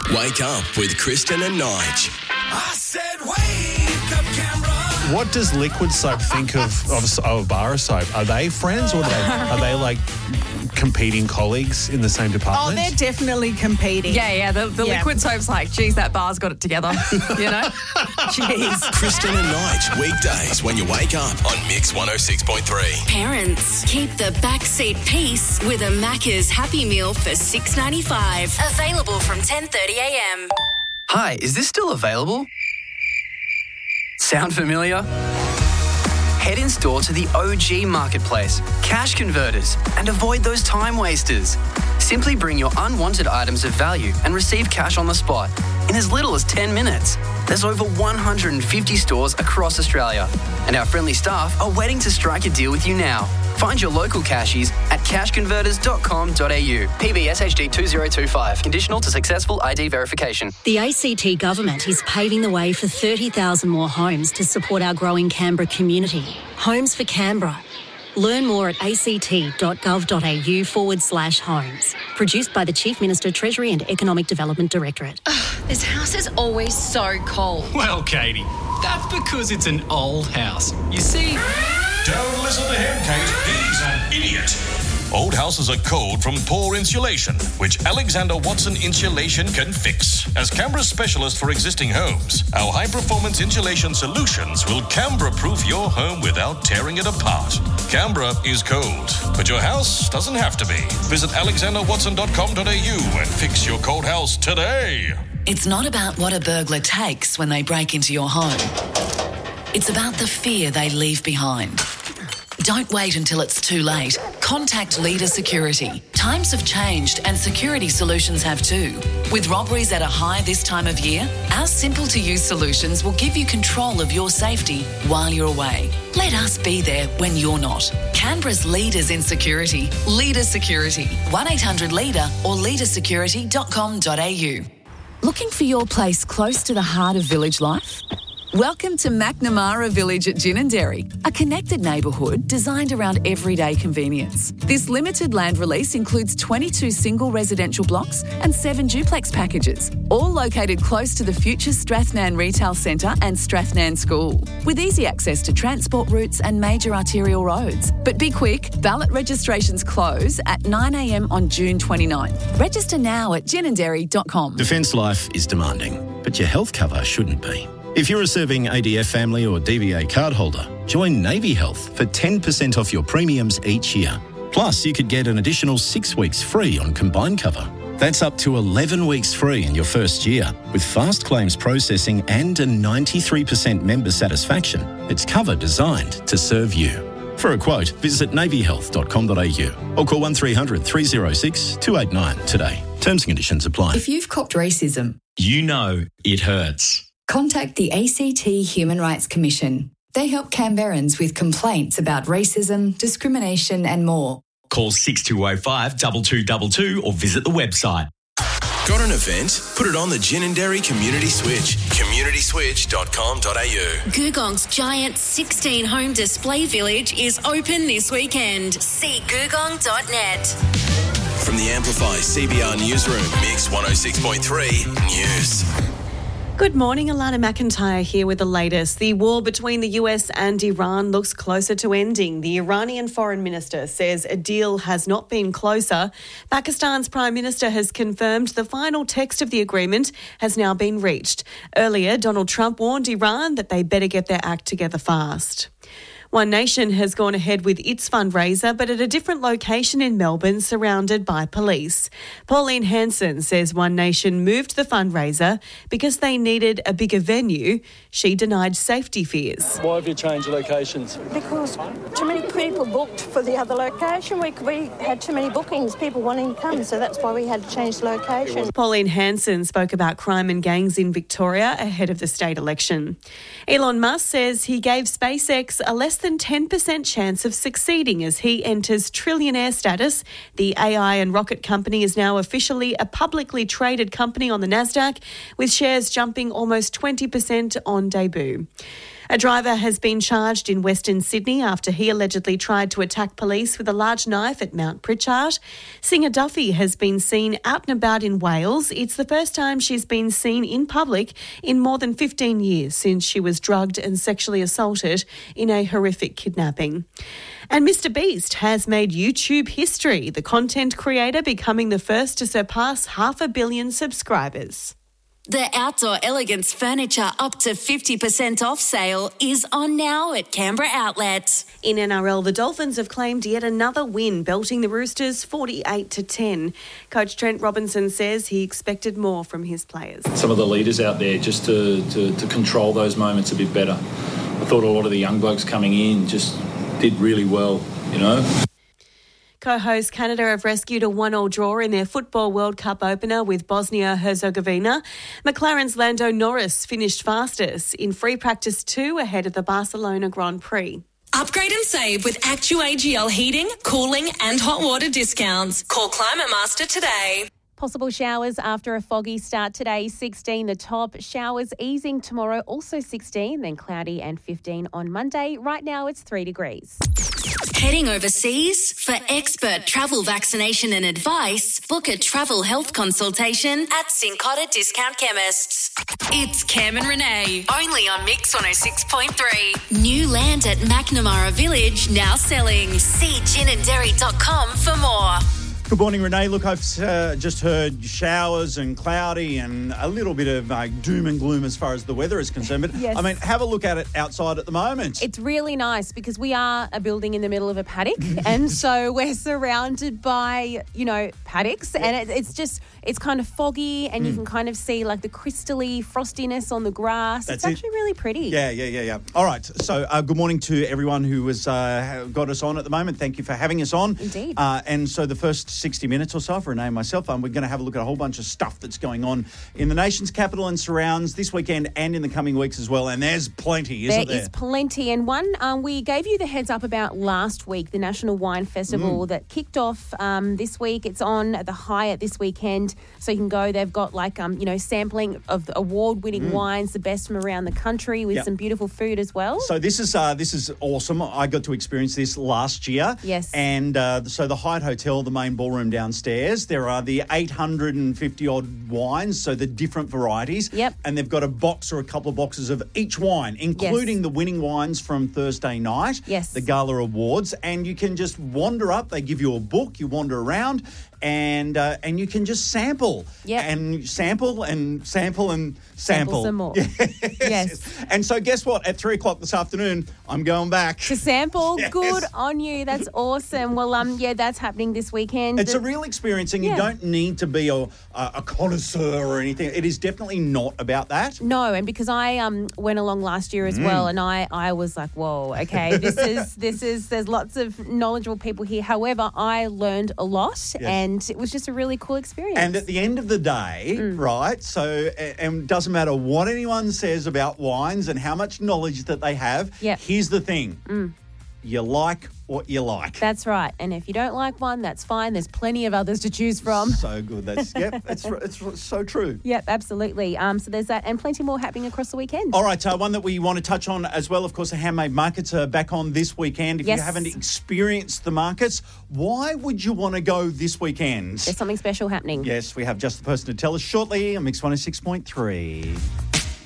Wake up with Kristen and Nige. I said wake up, Canberra. What does Liquid Soap think of Bar Soap? Are they friends or are they like competing colleagues in the same department? Oh, they're definitely competing. Yeah. The Liquid Soap's like, geez, that bar's got it together, you know? Jeez. Kristen and Nige, weekdays when you wake up on Mix 106.3. Parents, keep the backseat peace with a Macca's Happy Meal for $6.95. Available from 10:30am. Hi, is this still available? Sound familiar? Head in store to the OG Marketplace, Cash Converters, and avoid those time wasters. Simply bring your unwanted items of value and receive cash on the spot in as little as 10 minutes. There's over 150 stores across Australia, and our friendly staff are waiting to strike a deal with you now. Find your local cashies at cashconverters.com.au. PBS HD 2025. Conditional to successful ID verification. The ACT government is paving the way for 30,000 more homes to support our growing Canberra community. Homes for Canberra. Learn more at act.gov.au/homes. Produced by the Chief Minister, Treasury and Economic Development Directorate. This house is always so cold. Well, Katie, that's because it's an old house. You see... Don't listen to him, Kate. He's an idiot. Old houses are cold from poor insulation, which Alexander Watson Insulation can fix. As Canberra's specialist for existing homes, our high-performance insulation solutions will Canberra-proof your home without tearing it apart. Canberra is cold, but your house doesn't have to be. Visit alexanderwatson.com.au and fix your cold house today. It's not about what a burglar takes when they break into your home. It's about the fear they leave behind. Don't wait until it's too late. Contact Leader Security. Times have changed and security solutions have too. With robberies at a high this time of year, our simple-to-use solutions will give you control of your safety while you're away. Let us be there when you're not. Canberra's leaders in security. Leader Security. 1-800-LEADER or leadersecurity.com.au. Looking for your place close to the heart of village life? Welcome to McNamara Village at Ginninderry, a connected neighbourhood designed around everyday convenience. This limited land release includes 22 single residential blocks and 7 duplex packages, all located close to the future Strathnan Retail Centre and Strathnan School, with easy access to transport routes and major arterial roads. But be quick, ballot registrations close at 9am on June 29th. Register now at ginninderry.com. Defence life is demanding, but your health cover shouldn't be. If you're a serving ADF family or DVA card holder, join Navy Health for 10% off your premiums each year. Plus, you could get an additional 6 weeks free on combined cover. That's up to 11 weeks free in your first year, with fast claims processing and a 93% member satisfaction. It's cover designed to serve you. For a quote, visit navyhealth.com.au or call 1300 306 289 today. Terms and conditions apply. If you've copped racism, you know it hurts. Contact the ACT Human Rights Commission. They help Canberrans with complaints about racism, discrimination and more. Call 6205 2222 or visit the website. Got an event? Put it on the Ginninderry Community Switch. communityswitch.com.au. Googong's giant 16-home display village is open this weekend. See googong.net. From the Amplify CBR Newsroom, Mix 106.3 News. Good morning, Alana McIntyre here with the latest. The war between the US and Iran looks closer to ending. The Iranian foreign minister says a deal has not been closer. Pakistan's Prime Minister has confirmed the final text of the agreement has now been reached. Earlier, Donald Trump warned Iran that they better get their act together fast. One Nation has gone ahead with its fundraiser, but at a different location in Melbourne, surrounded by police. Pauline Hanson says One Nation moved the fundraiser because they needed a bigger venue. She denied safety fears. Why have you changed locations? Because too many people booked for the other location. We had too many bookings, people wanting to come, so that's why we had to change the location. Pauline Hanson spoke about crime and gangs in Victoria ahead of the state election. Elon Musk says he gave SpaceX a less than 10% chance of succeeding as he enters trillionaire status. The AI and rocket company is now officially a publicly traded company on the Nasdaq, with shares jumping almost 20% on debut. A driver has been charged in Western Sydney after he allegedly tried to attack police with a large knife at Mount Pritchard. Singer Duffy has been seen out and about in Wales. It's the first time she's been seen in public in more than 15 years since she was drugged and sexually assaulted in a horrific kidnapping. And Mr. Beast has made YouTube history, the content creator becoming the first to surpass 500 million subscribers. The Outdoor Elegance Furniture up to 50% off sale is on now at Canberra Outlet. In NRL, the Dolphins have claimed yet another win, belting the Roosters 48-10. Coach Trent Robinson says he expected more from his players. Some of the leaders out there just to control those moments a bit better. I thought a lot of the young blokes coming in just did really well, you know. Co-host Canada have rescued a 1-1 draw in their Football World Cup opener with Bosnia-Herzegovina. McLaren's Lando Norris finished fastest in free practice 2 ahead of the Barcelona Grand Prix. Upgrade and save with ActuAGL heating, cooling and hot water discounts. Call Climate Master today. Possible showers after a foggy start today, 16 the top. Showers easing tomorrow, also 16, then cloudy and 15 on Monday. Right now it's 3 degrees. Heading overseas? For expert travel vaccination and advice, book a travel health consultation at Cincotta Discount Chemists. It's Cam and Renee, only on Mix 106.3. New land at McNamara Village, now selling. See ginandderry.com for more. Good morning, Renee. Look, I've just heard showers and cloudy and a little bit of doom and gloom as far as the weather is concerned. But, Yes. I mean, have a look at it outside at the moment. It's really nice because we are a building in the middle of a paddock and so we're surrounded by, paddocks and it's kind of foggy and you can kind of see like the crystally frostiness on the grass. That's it's actually really pretty. Yeah. All right. So good morning to everyone who has got us on at the moment. Thank you for having us on. Indeed. And so the first 60 minutes or so for Renee and myself, we're going to have a look at a whole bunch of stuff that's going on in the nation's capital and surrounds this weekend and in the coming weeks as well. And there's plenty, isn't there? There is plenty. And one, we gave you the heads up about last week, the National Wine Festival that kicked off this week. It's on at the Hyatt this weekend. So you can go. They've got sampling of the award-winning wines, the best from around the country with some beautiful food as well. So this is awesome. I got to experience this last year. Yes. And so the Hyatt Hotel, the main ballroom downstairs, there are the 850-odd wines, so the different varieties. Yep. And they've got a box or a couple of boxes of each wine, including the winning wines from Thursday night. Yes. The Gala Awards. And you can just wander up. They give you a book. You wander around. And you can just sample. Yep. And sample and sample and sample. Some more. Yes. And so guess what? At 3 o'clock this afternoon, I'm going back. To sample? Yes. Good on you. That's awesome. Well, that's happening this weekend. It's a real experience, and you don't need to be a connoisseur or anything. It is definitely not about that. No, and because I went along last year as well, and I was like, whoa, okay, this is there's lots of knowledgeable people here. However, I learned a lot, and it was just a really cool experience. And at the end of the day, right, so, and it doesn't matter what anyone says about wines and how much knowledge that they have, here's the thing. You like what you like. That's right. And if you don't like one, that's fine. There's plenty of others to choose from. So good. It's so true. Yep, absolutely. So there's that and plenty more happening across the weekend. All right, one that we want to touch on as well, of course, the handmade markets are back on this weekend. If you haven't experienced the markets, why would you want to go this weekend? There's something special happening. Yes, we have just the person to tell us shortly on Mix 106.3.